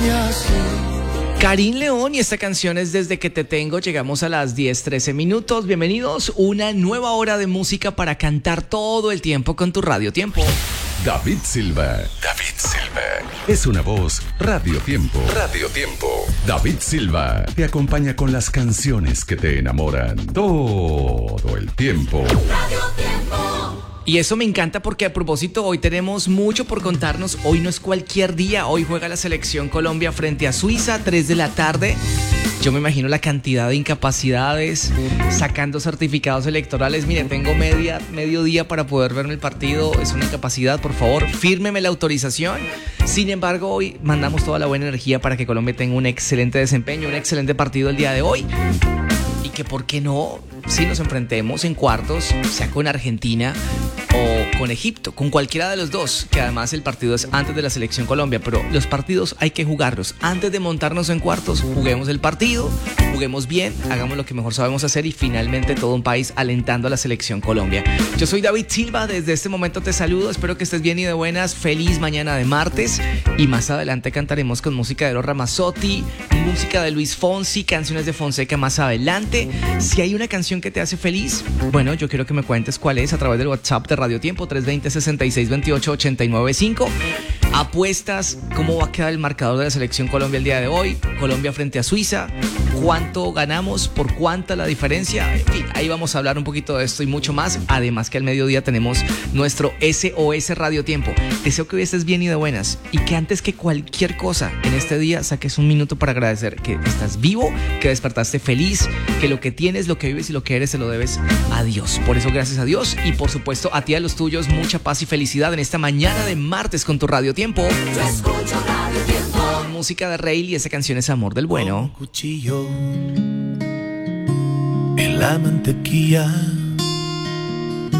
Karin León, y esta canción es Desde que te tengo. Llegamos a las 10:13 minutos. Bienvenidos, una nueva hora de música para cantar todo el tiempo con tu Radio Tiempo. David Silva. Es una voz Radio Tiempo. David Silva te acompaña con las canciones que te enamoran todo el tiempo. Radio Tiempo. Y eso me encanta porque, a propósito, hoy tenemos mucho por contarnos. Hoy no es cualquier día. Hoy juega la selección Colombia frente a Suiza, 3 de la tarde. Yo me imagino la cantidad de incapacidades, sacando certificados electorales. Miren, tengo medio día para poder verme el partido. Es una incapacidad, por favor, fírmeme la autorización. Sin embargo, hoy mandamos toda la buena energía para que Colombia tenga un excelente desempeño, un excelente partido el día de hoy. Y que, ¿por qué no? Si nos enfrentemos en cuartos, sea con Argentina o con Egipto, con cualquiera de los dos, que además el partido es antes de la selección Colombia, pero los partidos hay que jugarlos. Antes de montarnos en cuartos, juguemos el partido, juguemos bien, hagamos lo que mejor sabemos hacer y finalmente todo un país alentando a la selección Colombia. Yo soy David Silva, desde este momento te saludo, espero que estés bien y de buenas. Feliz mañana de martes, y más adelante cantaremos con música de Eros Ramazzotti, música de Luis Fonsi, canciones de Fonseca más adelante. Si hay una canción que te hace feliz, bueno, yo quiero que me cuentes cuál es a través del WhatsApp de Radio Tiempo, 320-6628-895. Apuestas, ¿cómo va a quedar el marcador de la selección Colombia el día de hoy? Colombia frente a Suiza, ¿cuánto ganamos? ¿Por cuánta la diferencia? En fin, ahí vamos a hablar un poquito de esto y mucho más. Además que al mediodía tenemos nuestro SOS Radio Tiempo. Deseo que hoy estés bien y de buenas, y que antes que cualquier cosa en este día saques un minuto para agradecer que estás vivo, que despertaste feliz, que lo que tienes, lo que vives y lo que eres se lo debes a Dios. Por eso, gracias a Dios, y por supuesto a ti y a los tuyos, mucha paz y felicidad en esta mañana de martes con tu Radio Tiempo. Yo escucho Radio Tiempo. Con música de Rey, y esa canción es Amor del Bueno. Un cuchillo en la mantequilla